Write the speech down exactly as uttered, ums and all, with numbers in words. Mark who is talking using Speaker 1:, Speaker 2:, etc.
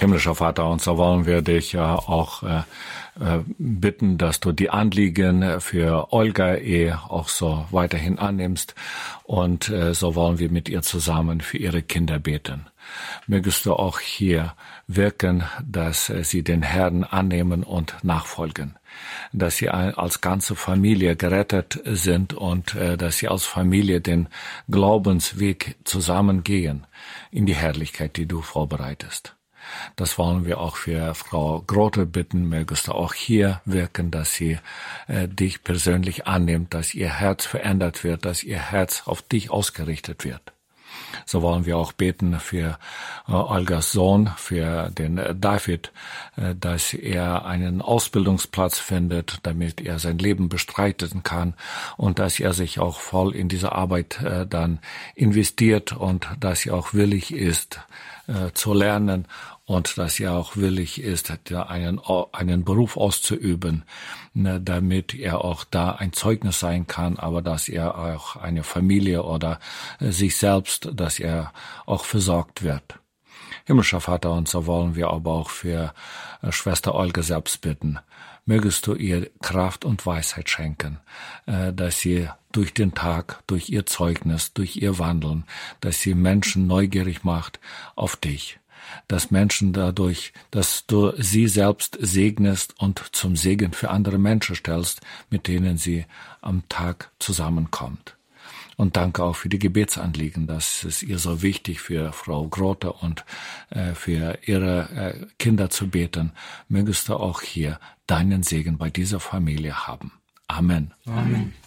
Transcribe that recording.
Speaker 1: Himmlischer Vater, und so wollen wir dich äh, auch äh, äh, bitten, dass du die Anliegen für Olga eh auch so weiterhin annimmst, und äh, so wollen wir mit ihr zusammen für ihre Kinder beten. Mögest du auch hier wirken, dass äh, sie den Herrn annehmen und nachfolgen, dass sie als ganze Familie gerettet sind und äh, dass sie als Familie den Glaubensweg zusammen gehen in die Herrlichkeit, die du vorbereitest. Das wollen wir auch für Frau Grote bitten. Mögest du auch hier wirken, dass sie äh, dich persönlich annimmt, dass ihr Herz verändert wird, dass ihr Herz auf dich ausgerichtet wird. So wollen wir auch beten für äh, Olgas Sohn, für den äh, David, äh, dass er einen Ausbildungsplatz findet, damit er sein Leben bestreiten kann, und dass er sich auch voll in diese Arbeit äh, dann investiert, und dass er auch willig ist äh, zu lernen, und dass er auch willig ist, einen, einen Beruf auszuüben, damit er auch da ein Zeugnis sein kann, aber dass er auch eine Familie oder sich selbst, dass er auch versorgt wird. Himmlischer Vater, und so wollen wir aber auch für Schwester Olga selbst bitten. Mögest du ihr Kraft und Weisheit schenken, dass sie durch den Tag, durch ihr Zeugnis, durch ihr Wandeln, dass sie Menschen neugierig macht auf dich. Dass Menschen dadurch, dass du sie selbst segnest und zum Segen für andere Menschen stellst, mit denen sie am Tag zusammenkommt. Und danke auch für die Gebetsanliegen, das ist ihr so wichtig, für Frau Grote und äh, für ihre äh, Kinder zu beten. Mögest du auch hier deinen Segen bei dieser Familie haben. Amen.
Speaker 2: Amen.